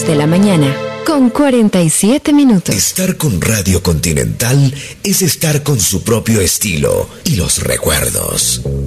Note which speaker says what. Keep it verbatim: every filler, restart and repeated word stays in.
Speaker 1: dos de la mañana, con cuarenta y siete minutos.
Speaker 2: Estar con Radio Continental es estar con su propio estilo y los recuerdos.